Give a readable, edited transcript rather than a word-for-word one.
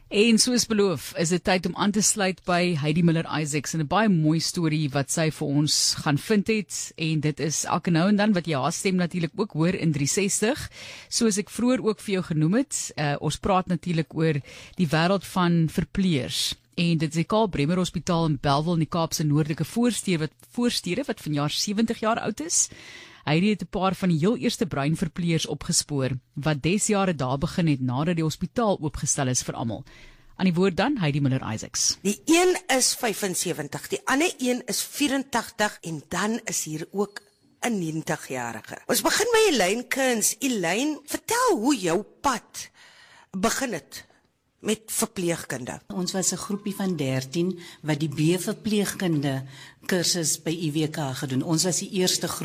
En soos beloof, is dit tyd om aan te sluit by Heidi Miller-Isaacs en 'n baie mooi storie wat sy vir ons gaan vind het. En dit is elke nou en dan wat jy haar stem natuurlik ook hoor in 360. Soos ek vroeër ook vir jou genoem het, ons praat natuurlik oor die wêreld van verpleegers. En dit is die Karl Bremer Hospitaal in Bellville in die Kaapse Noordelike voorstede wat vanjaar 70 jaar oud is. Heidi het 'n paar van die heel eerste breinverpleegers opgespoor wat desjare daar begin het nadat die hospitaal oopgestel is vir almal. Aan die woord dan Heidi Miller-Isaacs. Die een is 75, die ander een is 84 en dan is hier ook 'n 90-jarige. Ons begin by Elaine Kearns. Elaine, vertel hoe jou pad begin het met verpleegkunde. Ons was 'n groepie van 13 wat die B-verpleegkunde kursus by UWK gedoen. Ons was die eerste groep